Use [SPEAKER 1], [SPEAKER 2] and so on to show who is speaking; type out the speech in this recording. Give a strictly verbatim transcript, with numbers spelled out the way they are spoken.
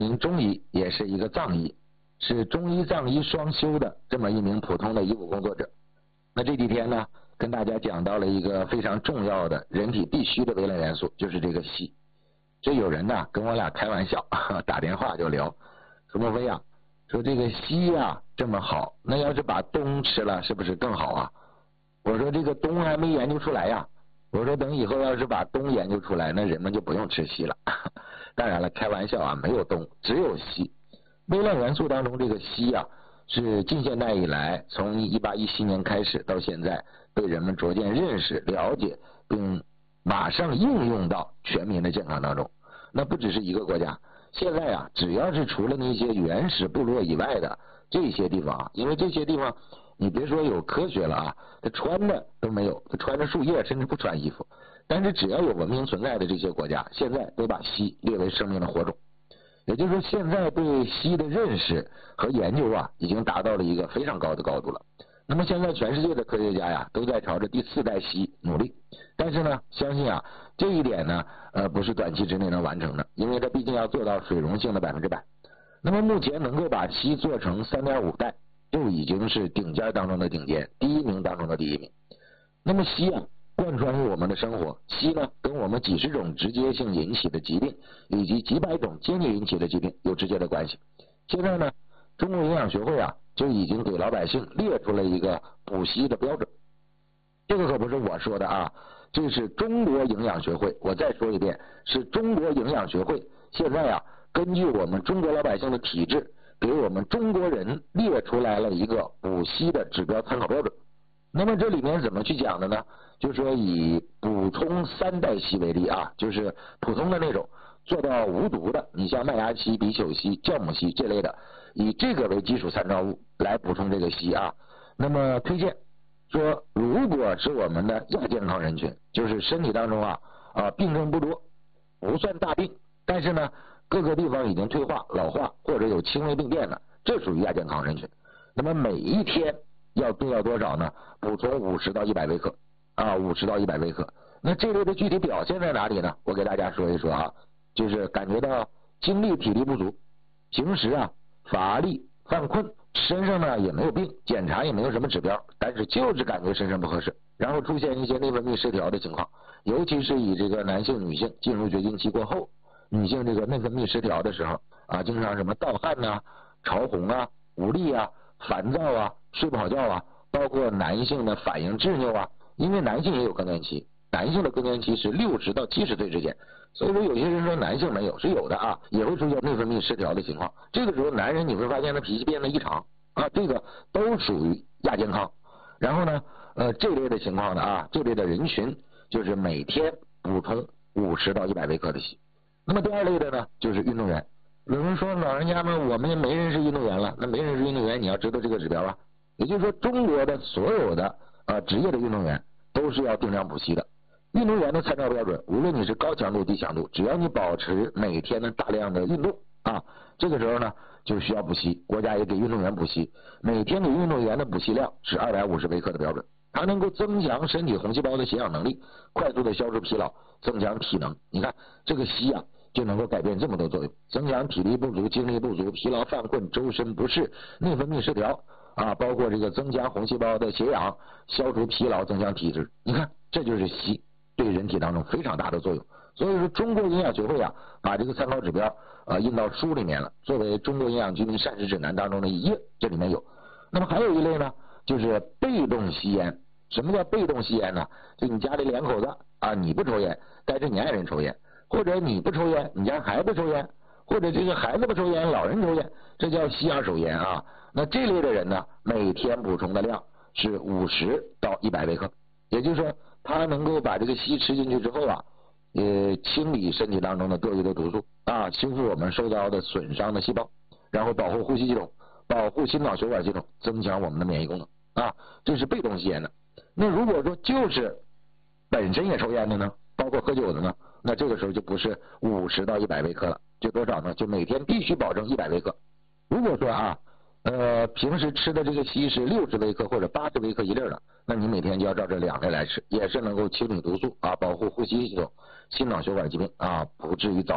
[SPEAKER 1] 名中医，也是一个藏医，是中医藏医双修的这么一名普通的医务工作者。那这几天呢，跟大家讲到了一个非常重要的人体必须的微量元素，就是这个硒。这有人呢跟我俩开玩笑，打电话就聊，说莫非啊，说这个硒啊这么好，那要是把氡吃了是不是更好啊？我说这个氡还没研究出来呀，我说等以后要是把氡研究出来，那人们就不用吃硒了。当然了，开玩笑啊，没有氡，只有硒。微量元素当中这个硒啊，是近现代以来从一八一七年开始到现在被人们逐渐认识、了解，并马上应用到全民的健康当中。那不只是一个国家，现在啊，只要是除了那些原始部落以外的这些地方啊，因为这些地方你别说有科学了啊，他穿的都没有，他穿着树叶，甚至不穿衣服。但是只要有文明存在的这些国家，现在都把硒列为生命的火种。也就是说，现在对硒的认识和研究啊，已经达到了一个非常高的高度了。那么现在全世界的科学家呀，都在朝着第四代硒努力。但是呢，相信啊，这一点呢，呃，不是短期之内能完成的，因为它毕竟要做到水溶性的百分之百。那么目前能够把硒做成 三点五 代，就已经是顶尖当中的顶尖，第一名当中的第一名。那么硒啊，贯穿于我们的生活，硒呢跟我们几十种直接性引起的疾病以及几百种间接引起的疾病有直接的关系。现在呢，中国营养学会啊就已经给老百姓列出了一个补硒的标准。这个可不是我说的啊，这是中国营养学会，我再说一遍，是中国营养学会现在啊根据我们中国老百姓的体质，给我们中国人列出来了一个补硒的指标参考标准。那么这里面怎么去讲的呢？就说以补充三代硒为例啊，就是普通的那种做到无毒的，你像麦芽硒、荸荇硒、酵母硒这类的，以这个为基础参照物来补充这个硒啊。那么推荐说，如果是我们的亚健康人群，就是身体当中啊啊病症不多，不算大病，但是呢各个地方已经退化、老化或者有轻微病变的，这属于亚健康人群。那么每一天要都要多少呢？补充五十到一百微克啊，五十到一百微克。那这类的具体表现在哪里呢？我给大家说一说啊，就是感觉到精力体力不足，平时啊乏力犯困，身上呢也没有病，检查也没有什么指标，但是就是感觉身上不合适，然后出现一些内分泌失调的情况，尤其是以这个男性女性进入绝经期过后，女性这个内分泌失调的时候啊，经常什么盗汗呐、潮红啊、无力啊、烦躁啊、睡不好觉啊，包括男性的反应执拗啊，因为男性也有更年期，男性的更年期是六十到七十岁之间，所以说有些人说男性没有，是有的啊，也会出现内分泌失调的情况。这个时候男人你会发现他脾气变得异常啊，这个都属于亚健康。然后呢，呃，这类的情况呢啊，这类的人群就是每天补充五十到一百微克的硒。那么第二类的呢，就是运动员。有人说老人家们我们没人是运动员了，那没人是运动员，你要知道这个指标啊。也就是说，中国的所有的呃职业的运动员都是要定量补硒的。运动员的参照标准，无论你是高强度低强度，只要你保持每天的大量的运动啊，这个时候呢就需要补硒，国家也给运动员补硒，每天给运动员的补硒量是二百五十微克的标准，它能够增强身体红细胞的携氧能力，快速的消除疲劳，增强体能。你看这个硒啊就能够改变这么多作用，增强体力不足、精力不足、疲劳犯困、周身不适、内分泌失调啊，包括这个增强红细胞的携氧，消除疲劳，增强体质。你看这就是硒对人体当中非常大的作用。所以说中国营养学会啊把这个参考指标呃印到书里面了，作为中国营养居民膳食指南当中的一页，这里面有。那么还有一类呢，就是被动吸烟。什么叫被动吸烟呢？就你家里两口子啊，你不抽烟，但是你爱人抽烟，或者你不抽烟，你家孩子抽烟，或者这个孩子不抽烟，老人抽烟，这叫吸二手烟啊。那这类的人呢，每天补充的量是五十到一百微克，也就是说他能够把这个硒吃进去之后啊，呃，清理身体当中的多余的毒素啊，修复我们受到的损伤的细胞，然后保护呼吸系统，保护心脑血管系统，增强我们的免疫功能啊，这是被动吸烟的。那如果说就是本身也抽烟的呢，包括喝酒的呢，那这个时候就不是五十到一百微克了，就多少呢？就每天必须保证一百微克。如果说啊，呃，平时吃的这个硒是六十微克或者八十微克一粒的，那你每天就要照这两类来吃，也是能够清理毒素啊，保护呼吸系统、心脑血管疾病啊，不至于早